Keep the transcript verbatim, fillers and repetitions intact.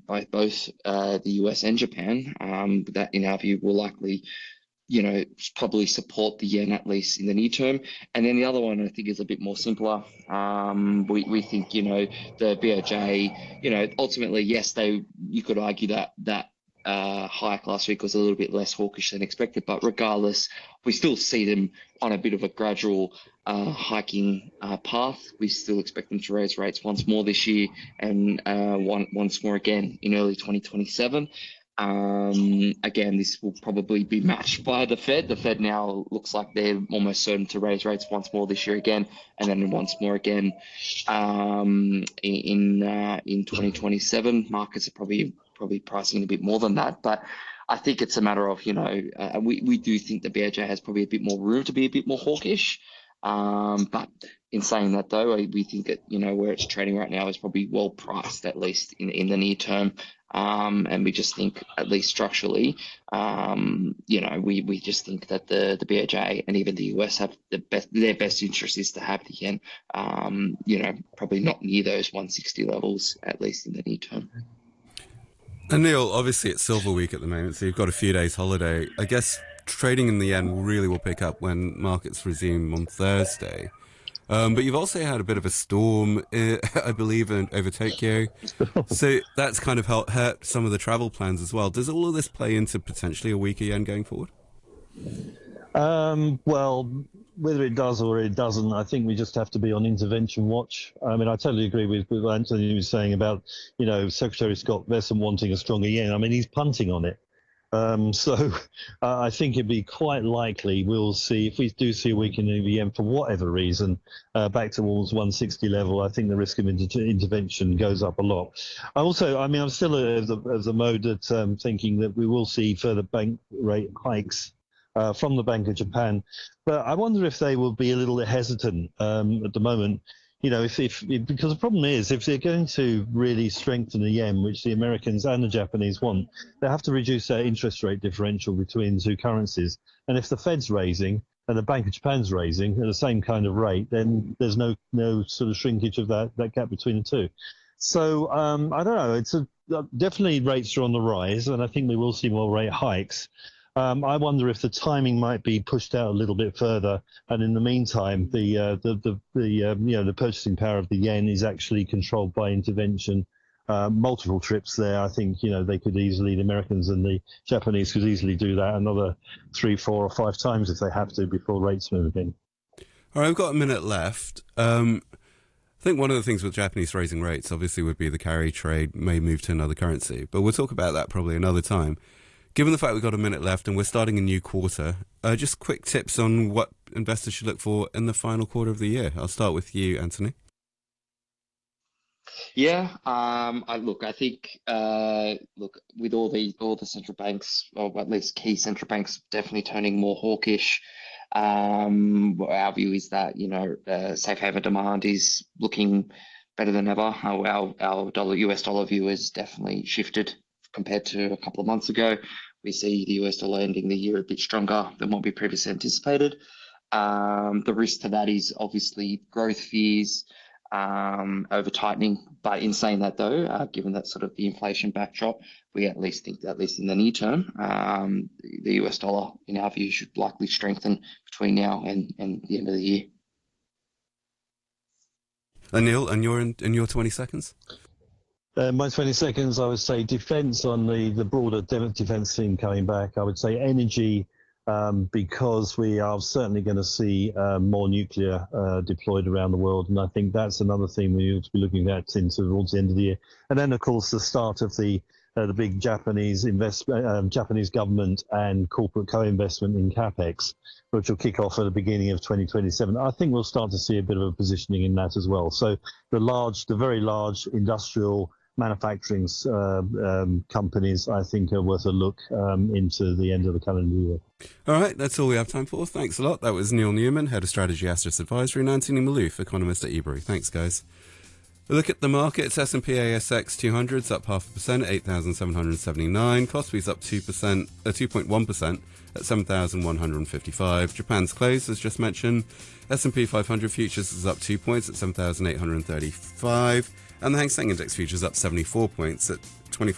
by both uh, the U S and Japan, um, that in our view will likely, you know, probably support the yen at least in the near term. And then the other one I think is a bit more simpler. Um, we, we think, you know, the B O J, you know, ultimately, yes, they, you could argue that that uh, hike last week was a little bit less hawkish than expected, but regardless, we still see them on a bit of a gradual uh, hiking uh, path. We still expect them to raise rates once more this year and uh, one, once more again in early twenty twenty-seven. Um, again, this will probably be matched by the Fed. The Fed now looks like they're almost certain to raise rates once more this year again, and then once more again um, in uh, in twenty twenty-seven. Markets are probably probably pricing a bit more than that, but I think it's a matter of, you know, uh, we we do think the B O J has probably a bit more room to be a bit more hawkish. Um, but in saying that, though, we think that, you know, where it's trading right now is probably well priced, at least in in the near term. Um, and we just think, at least structurally, um, you know, we, we just think that the, the B O J and even the U S have the best, their best interest is to have the yen, um, you know, probably not near those one sixty levels, at least in the near term. And Neil, obviously it's Silver Week at the moment, so you've got a few days holiday. I guess trading in the yen really will pick up when markets resume on Thursday. Um, but you've also had a bit of a storm, uh, I believe, in, over Tokyo. So that's kind of helped hurt some of the travel plans as well. Does all of this play into potentially a weaker yen going forward? Um, well, whether it does or it doesn't, I think we just have to be on intervention watch. I mean, I totally agree with, with what Anthony was saying about, you know, Secretary Scott Bessent wanting a stronger yen. I mean, he's punting on it. Um, so uh, I think it'd be quite likely we'll see, if we do see a weakening of the yen for whatever reason, uh, back towards one sixty level, I think the risk of inter- intervention goes up a lot. I also, I mean, I'm still of the, of the mode that um, thinking that we will see further bank rate hikes uh, from the Bank of Japan. But I wonder if they will be a little hesitant um, at the moment. You know, if, if, if because the problem is, if they're going to really strengthen the yen, which the Americans and the Japanese want, they have to reduce their interest rate differential between the two currencies. And if the Fed's raising and the Bank of Japan's raising at the same kind of rate, then there's no no sort of shrinkage of that, that gap between the two. So um, I don't know. It's a, definitely rates are on the rise, and I think we will see more rate hikes. Um, I wonder if the timing might be pushed out a little bit further, and in the meantime, the uh, the the, the um, you know the purchasing power of the yen is actually controlled by intervention. Uh, multiple trips there. I think you know they could easily, the Americans and the Japanese could easily do that another three, four, or five times if they have to before rates move again. All right, I've got a minute left. Um, I think one of the things with Japanese raising rates, obviously, would be the carry trade may move to another currency, but we'll talk about that probably another time. Given the fact we've got a minute left and we're starting a new quarter, uh, just quick tips on what investors should look for in the final quarter of the year. I'll start with you, Anthony. Yeah, um, I look. I think uh, look with all the all the central banks, or at least key central banks, definitely turning more hawkish. Um, our view is that you know uh, safe haven demand is looking better than ever. Our our dollar U S dollar view has definitely shifted compared to a couple of months ago. We see the U S dollar ending the year a bit stronger than what we previously anticipated. Um, the risk to that is obviously growth fears, um, over tightening. But in saying that, though, uh, given that sort of the inflation backdrop, we at least think that at least in the near term, um, the U S dollar, in our view, should likely strengthen between now and, and the end of the year. Anil, and your in, in your twenty seconds. Uh, my twenty seconds, I would say defence on the, the broader defence theme coming back. I would say energy, um, because we are certainly going to see uh, more nuclear uh, deployed around the world. And I think that's another theme we need to be looking at into towards the end of the year. And then, of course, the start of the uh, the big Japanese invest, uh, Japanese government and corporate co-investment in CapEx, which will kick off at the beginning of twenty twenty-seven. I think we'll start to see a bit of a positioning in that as well. So the large, the very large industrial manufacturing uh, um, companies, I think, are worth a look um, into the end of the calendar year. All right, that's all we have time for. Thanks a lot. That was Neil Newman, Head of Strategy Asset Advisory, and Anthony Malouf, Economist at eBury. Thanks, guys. A look at the markets. S and P A S X two hundred is up half a percent, eight thousand seven hundred seventy-nine. Kospi's up two percent, uh, two point one percent at seven thousand one hundred fifty-five. Japan's close, as just mentioned. S and P five hundred futures is up two points at seven thousand eight hundred thirty-five. And the Hang Seng Index futures up seventy-four points at